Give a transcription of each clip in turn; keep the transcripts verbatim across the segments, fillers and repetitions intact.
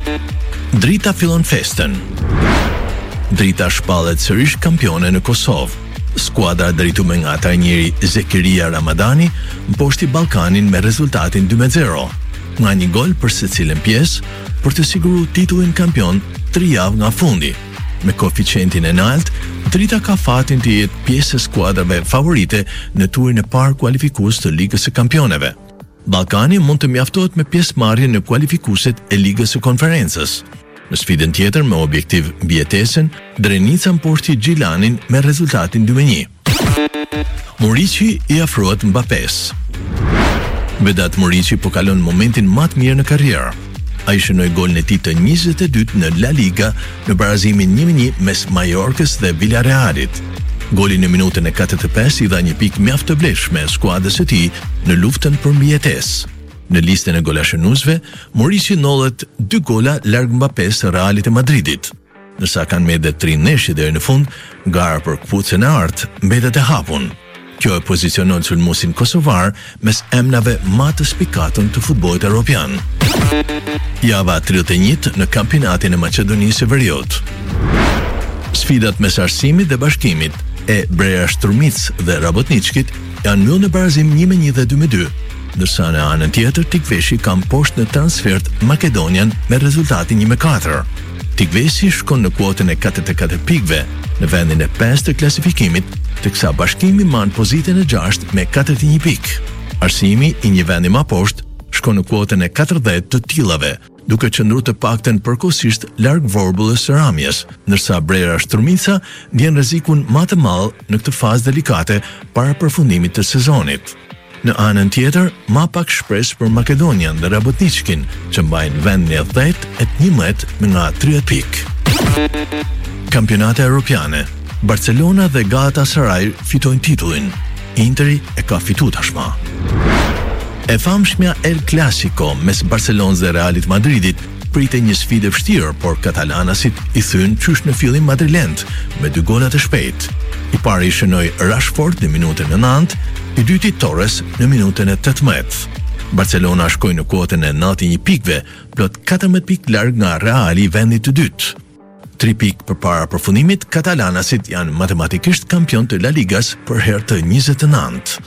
Drita fillon festën. Drita shpallet sërish kampione në Kosovë. Skuadra drejtuar nga trajneri Zekiria Ramadani mposhti Ballkanin me rezultatin dy me zero, nga një gol për secilën pjesë për të siguruar titullin kampion tri javë nga fundi. Me koeficientin e lartë, Drita ka fatin të jetë pjesë e skuadrave favorite në turin e parë kualifikues të Ligës së Kampioneve. Ballkani mund të mjaftohet me pjesëmarrje në kualifikuesit e Ligës së Konferencës. Në sfidën tjetër me objektiv mbijetesën, Drenica mposhti Gjilanin me rezultatin dy me një. Muriqi i afrohet Mbappes. Vedat Muriqi po kalon momentin më të mirë në karrierë. Ai shënoi golin e tij të njëzet e dytë në La Liga në barazimin një me një mes Mallorcës dhe Villarealit. Goli në minutën e katërdhjetë e pesë i dha një pikë mjaft të vlefshme skuadrës së tij në luftën për mbijetesë. Në listën e golashënuesve, Muriqi ndollet dy gola larg Mbappes së Realit e Madridit. Ndërsa kanë me edhe tri ndeshje deri në fund, gara për këpucën e artë mbetet e hapun. Kjo e pozicionon sulmuesin kosovar mes emrave më të spikatën të futbollit evropian. Java tridhjetë e një në kampionatin e Maqedonisë së Veriut. Sfidat mes Arsimit dhe Bashkimit e Breja Shturmic dhe Rabotničkit janë mbyllur në barazim një me një dhe dy me dy, ndërsa në anën tjetër Tikveshi ka poshtë në transfert Makedonian me rezultatin një me katër. Tikveshi shkon në kuotën e katërdhjetë e katër pikëve në vendin e pesë të klasifikimit, teksa Bashkimi mban pozitën e gjashtë me katërdhjetë e një pikë. Arsimi, i një vendi më poshtë, shkon në kuotën e katërdhjetë të tillave, duke qëndruar të paktën përkohësisht larg Vorbullës së Ramjes, ndërsa Brera Shturmica ndjen rrezikun më të madh në këtë fazë delikate para përfundimit të sezonit. Në anën tjetër, ma pak shpresë për Makedonian dhe Rabotničkin, që mbajnë vendin e dhjetë e njëmbëdhjetë me nga tridhjetë pikë. Kampionate Europiane. Barcelona dhe Galatasaray fitojnë titullin. Interi e ka fituar tashmë. E famshmja El Clasico mes Barcelonës dhe Realit Madridit pritej një sfidë e vështirë, por katalanasit i thyn qysh në fillim madrilend me dy gola të shpejtë. I pari i shënoi Rashford në minutën e nëntë, i dyti Torres në minutën e tetëmbëdhjetë. Barcelona shkoi në kuotën e nëntëdhjetë e një pikëve, plot katërmbëdhjetë pikë larg nga Reali vendit të dytë. Tri pikë përpara përfundimit, katalanasit janë matematikisht kampion të La Ligas për herë të njëzet e nëntë.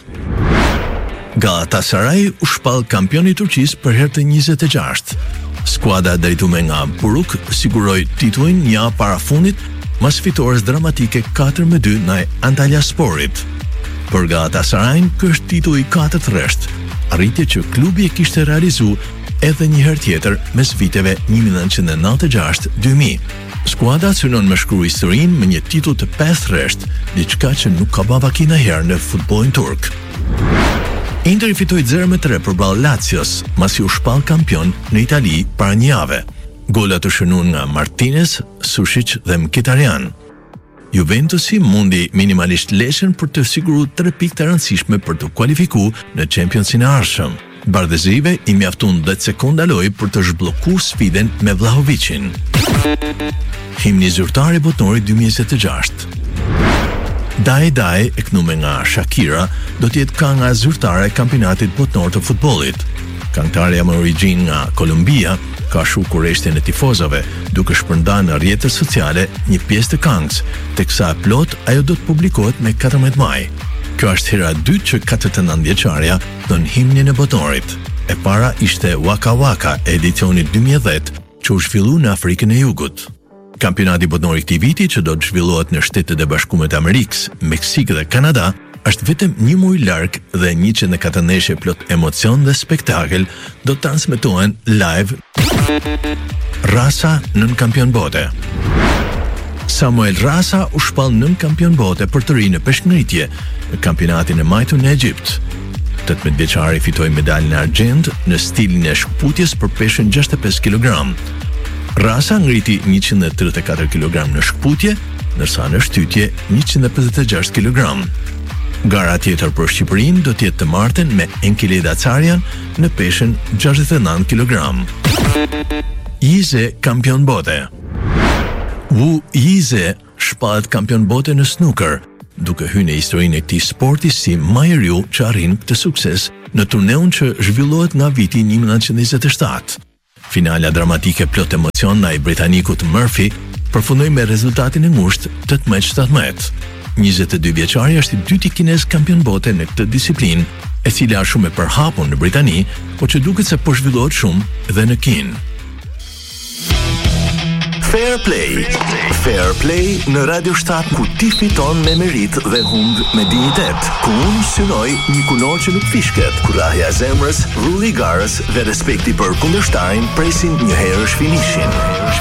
Galatasaray u shpall kampioni i Turqisë për herë të njëzet e gjashtë. Skuadra drejtuar nga Buruk siguroi titullin një javë para fundit mas fitores dramatike katër me dy ndaj Antalyasporit. Për Galatasaray'n, ky është titulli i katërt rresht, arritje që klubi e kishte realizuar edhe një herë tjetër mes viteve një mijë nëntëqind e nëntëdhjetë e gjashtë deri në dy mijë. Skuadra synon me shkruaj historinë me një titull të pesë rresht, diçka që nuk ka bërë vakina herë në futbollin turk. Interi fitoi zero me tre përballë Lazios, masi u shpall kampion në Itali para një jave. Gola të shënuar nga Martinez, Sušić dhe Mkhitaryan. Juventusi mundi minimalisht leshen për të siguruar tre pikë të rëndësishme për të kualifikuar në Championsin e ardhshëm. Bardëzive i mjaftun dhjetë sekonda lojë për të zhbllokuar sfidën me Vlahovicin. Himni zyrtar i botënorit dy mijë e njëzet e gjashtë. Dai Dai, e kënuar nga Shakira, do të jetë kënga zyrtare e kampionatit botënor të futbollit. Këngëtarja me origjinë nga Kolumbia ka shu kurreshtjen e tifozëve, duke shpërndarë në rrjetet sociale një pjesë të këngës, teksa e plot ajo do të publikohet me katërmbëdhjetë maj. Kjo është hera e dytë që katërdhjetë e nëntë vjeçaria thon himnin e botënorit. E para ishte Waka Waka e edicionit dy mijë e dhjetë, që u zhvillua në Afrikën e Jugut. Kampionati botënor i këtij viti, që do të zhvillohet në Shtetet e Bashkuara të Amerikës, Meksik dhe Kanada, është vetëm një muaj larg dhe njëqind e katër ndeshje plot emocion dhe spektakel do të transmetohen live. Rasa nën kampion bote. Samuel Rasa u shpall nën kampion bote për të rinë në peshkngritje në kampionatin e majtur në Egjipt. tetëmbëdhjetë vjeçari fitoi medalën e argjend në stilin e shkputjes për peshën gjashtëdhjetë e pesë kilogram. Rasa ngriti njëqind e tridhjetë e katër kilogram në shkputje, ndërsa në shtytje njëqind e pesëdhjetë e gjashtë kilogram. Gara tjetër për Shqipërinë do të jetë të martën me Enkileda Carjan në peshën gjashtëdhjetë e nëntë kilogram. Yize kampion bote. Wu Yize shpallet kampion bote në snooker, duke hyrë në historinë e këtij sporti si më i riu që arrin këtë sukses në turneun që zhvillohet nga viti një mijë nëntëqind e njëzet e shtatë. Finala dramatike plot emocion ndaj britanikut Murphy përfundoi me rezultatin e ngushtë tetëmbëdhjetë shtatëmbëdhjetë. njëzet e dy vjeçari është i dyti kinez kampion bote në këtë disiplinë, e cila është shumë e përhapur në Britani, por që duket se po zhvillohet shumë edhe në Kinë. Fair Play. Fair Play në Radio shtat ku ti fiton me merit dhe humb me dinjitet. Ku unë synoj një kunor që nuk fishket, kurrahja e zemrës, rulli i garës dhe respekti për kundërshtarin presin një herësh finishin.